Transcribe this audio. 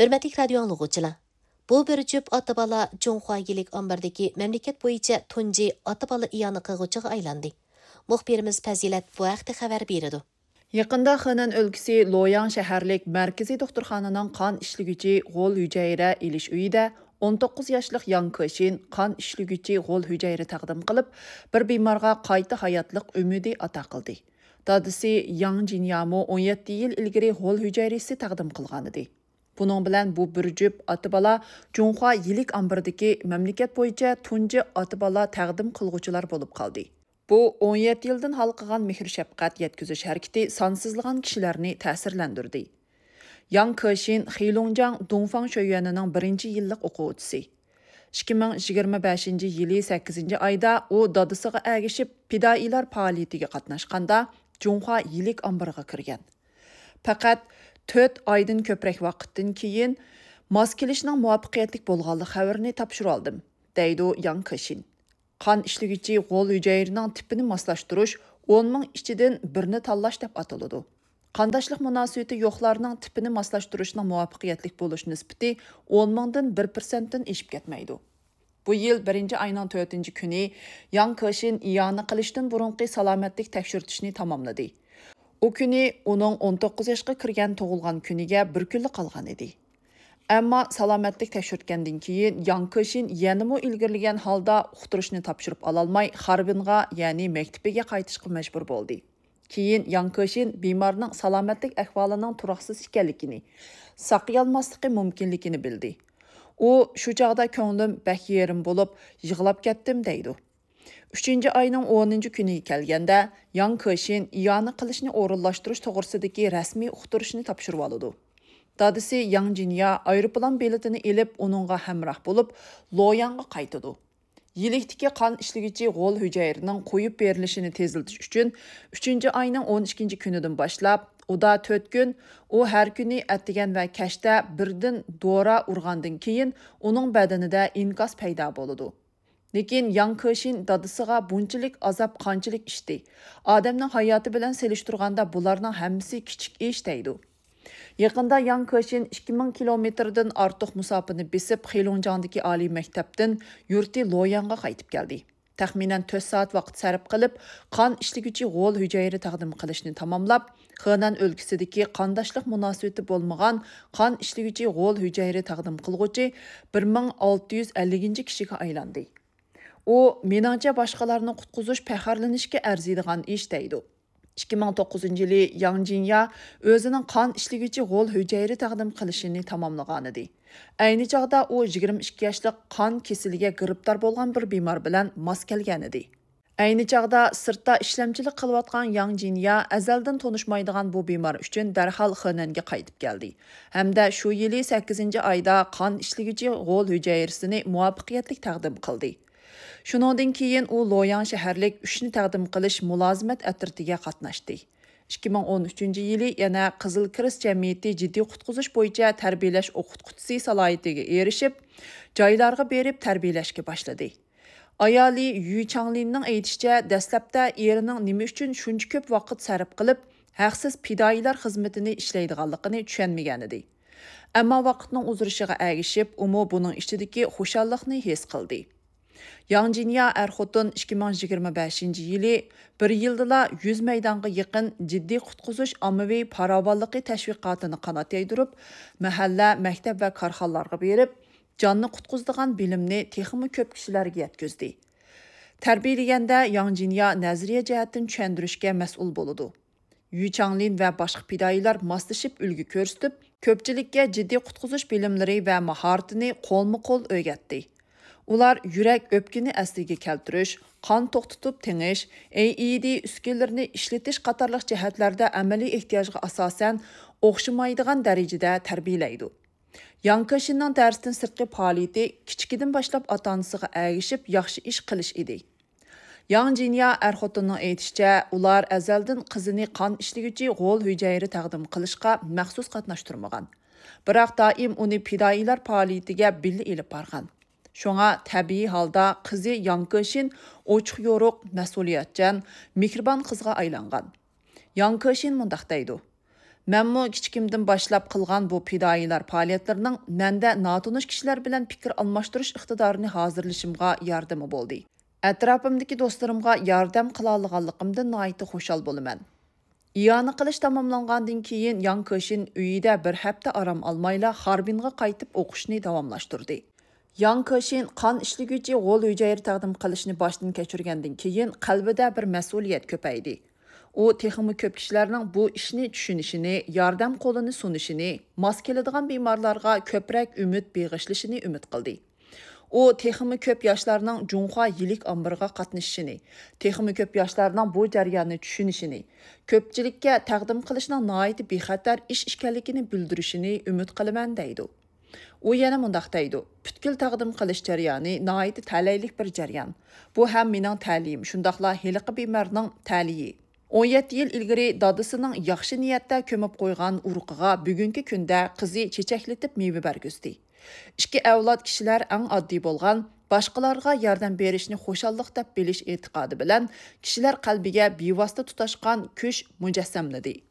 Hörmətli radio anlıqçılar. Bu bir cüp ata-bala Cunhua Yilik Ambar'daki memleket boyunca tunji ata-bala iyanı qığıcıға aylandı. Muxbirimiz Fazilat bu haqda xabar berdi. Yaqında Xenan өлkisi Loyan şəhərlik mərkəzi doktorxananın qan işlügücü Gol hüceyrə iliş uyida 19 yaşlıq Yang Keşin qan işlügücü Gol hüceyri təqdim qılıb, bir bimarğa qayta hayatlıq ümidi ata qıldı. Dadısı Yang Jinyamu 17 yil ilgiri Gol hüceyrisi təqdim qılğan idi. Bunun bilan bu bir cüp ata-bala Cunhua Yilik Ambar'daki memleket boyunca tunji ata-bala təqdim qılğucular bo'lib qoldi. Bu 17 yıldan halqıgan mehr-şəfqət yetküzüş hərəkəti sansızlığan kişilərini təsirləndirdi. Yang Keşin Xilongjiang Dongfang Şöyüanının 1-ci yıllık oquvchisi. 2025 yılı 8 ayda o dadısıga əgişib pidailar fəaliyyətiga qatnaşqanda Cunhua Yilik Ambarıga kirgan. Faqat 4 aydan köprək vaqtdan keyin mos kelishning muvaffaqiyatli bo'lganligi xabarini topshirib oldim, deydi Yang Keşin. Qan işlügücü Gol hüceyrinin tipini maslaştırış 10 ming ichidan birini tanlash deb ataladi. Qandaşlıq münasibati yo'qlarning tipini maslaştırışning muvaffaqiyatli bo'lish nisbati 10 mingdan 1%dan eshib ketmaydi. Bu yil 1-ayning 4-kuni Yang Keşin iyani qilishdan burunqi salomatlik tekshirtishni tamomladi. O kuni uning 19 yoshga kirgan tug'ilgan kuniga bir kunlik qolgan edi. Ammo salomatlik tekshirtgandan keyin Yang Keşin yanımı ilgirlagan holda uqtirishni topshirib ololmay Harbinga, ya'ni maktabiga qaytishga majbur bo'ldi. Keyin Yang Keşin bemorning salomatlik ahvolining turaqsiz ekanligini, saqlayolmasligi mumkinligini bildi. U shu chaqda ko'nglim bak yerim bo'lib, yig'lab ketdim deydi. 3-ayning 10-kuniga kelganda Yang Keşin iyani qilishni o'rinlashtirish to'g'risidagi rasmiy uqtirishni topshirib oldi. Dadısı Yang Jinya aeroplan biletini elib onunğa həmrah bo'lib, Loyanga qaytıdı. Yilikdiki qan işlügücü Gol hüceyrinin qoyub berilishini teziltish uchun 3-ayning 12 kunidan boshlab, o da 4 gün, o hər kuni attigan va kashda birdan dora urgandan keyin onun badanida inkas paydo bo'ladi. Lekin Yang Keşin dadısıga bunchalik azab qanchalik ishdi. Odamning hayoti bilan selishtirganda bularning hammasi kichik ish deydi. Yaqında Yang Keşin 2000 kilometrdan ortiq musofirni besib Xilongjiangdagi oliy maktabdan yurti Loyanga qaytib keldi. Taxminan 4 soat vaqt sarf qilib, qan ishligüchi Gol hüceyri taqdim qilishni tamomlab, Xenan o'lkasidagi qandoshlik munosabati bo'lmagan qan ishligüchi Gol hüceyri taqdim qilguvchi 1650 kishiga aylandi. O, meningcha boshqalarni qutqizish faxrlanishga arziydigan ish deydi. 2009 yılı Yang Jinya özünün qan işlügücü Gol hüceyri təqdim qilishini tamamlagan idi. Ayni çağda o 22 yaşlıq qan kesiliga giribdar bo'lgan bir bemor bilan mos kelgan idi. Ayni çağda sirtda ishlamchilik qilayotgan Yang Jinya azaldan tanishmaydigan bu bemor uchun darhol Xenanga qaytib keldi. Hamda shu yili 8 ayda qan işlügücü Gol hüceyrisini muvaffaqiyatli taqdim qildi. Shuningdan keyin u Loyan shaharlik 3 ni taqdim qilish mulozimat atritiga qatnashdi. 2013 yili yana Qizil Kirist jamiyati jiddiy qutqizish bo'yicha tarbiyalash o'qituvchisi salohiyatiga erishib, joylarga berib tarbiyalashga boshladi. Ayoli Yu Changlinning aytishicha, dastlabda erining nima uchun shuncha ko'p vaqt sarf qilib, haqsiz fidoilar xizmatini ishlaydiganligini tushunmagan edi. Ammo vaqtning uzurishiga ergishib, u buning ichidagi xushallikni his qildi. Yang Jinya xotin 2025 yili bir yildala 100 maydonga yaqin jiddiy qutqizish ommaviy farovonligi tashviqotini qanot yaydirib, mahalla, maktab va korxonalarga berib, jonni qutqizadigan bilimni texmi ko'p kishilarga yetkazdi. Tarbiyalaganda Yang Jinya nazariya jihatdan tushuntirishga mas'ul bo'ladi. Yu Changlin va boshqa fidoilar moslashib ulgu ko'rsatib, ko'pchilikka jiddiy qutqizish bilimlari va mahoratini qo'lma-qo'l o'rgatdi. Ular yurak o'pkini asliga keltirish, qon to'xtatib tinish, AED uskunalarini ishlatish qatorliq jihatlarda amaliy ehtiyojga asosan o'xshamaydigan darajada tarbiyalaydi. Yang Keşinning darsdan sirtqi faoliyati kichikidan boshlab ota-onasiga ergishib yaxshi ish qilish edi. Yang Jinya xotinning aytishicha, ular azaldan qizini qon ishligüchi Gol hüceyri taqdim qilishga maxsus qatnashtirmagan. Biroq doim uni fidoilar faoliyatiga birga elib borgan. Şoňa tabiiy halda qizi Yang Keşin ochiq yo'ruq, mas'uliyatchan, mehribon qizga aylangan. Yang Keşin mundaq deydi: Mənmu kichikimdən başlap qılğan bu fidoilar faoliyatlarının məndə natunish kishilar bilan fikr almashtirish iqtidorini hozirlashimga yordami bo'ldi. Atrofimdagi do'stlarimga yordam qila olganligimdan nihoyat xushal bo'laman. İyani qilish tamomlangandan keyin Yang Keshin uyida bir hafta aram almayla Harbinga qaytib o'qishni davomlashtirdi. Yang Keshin qon ishliguvchi g'ol hujayra taqdim qilishni boshdan kechirgandan keyin qalbida bir mas'uliyat ko'paydi. U texmi ko'p kishilarning bu ishni tushunishini, yordam qo'lini sunishini, mos keladigan bemorlarga ko'proq umid beg'ishlashini umid qildi. U texmi ko'p yoshlarning Junxo yilik ombiriga qatnashishini, texmi ko'p yoshlarning bu jarayonni tushunishini, ko'pchilikka taqdim qilishning nihoyat bexatar ish ekanligini bildirishini umid qilaman deydi. U yana mundaq deydi: "Butkul taqdim qilish jarayoni nihoyat talaylik bir jarayon. Bu ham mening ta'lim, shundaqla heliqi bemorning ta'liyi." 17 yil ilgari dadisining yaxshi niyatda ko'mib qo'ygan urug'iga bugungi kunda qizi chechaklatib meva bergizdi. Ikki avlod kishilar eng oddiy bo'lgan, boshqalarga yordam berishni xo'shallik deb bilish e'tiqodi bilan kishilar qalbiga bevosita tutashgan kuch mujassamladi.